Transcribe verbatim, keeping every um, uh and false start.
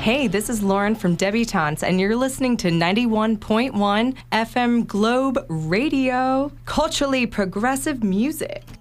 Hey, this is Lauren from Debutantes, and you're listening to ninety-one point one F M Globe Radio, culturally progressive music.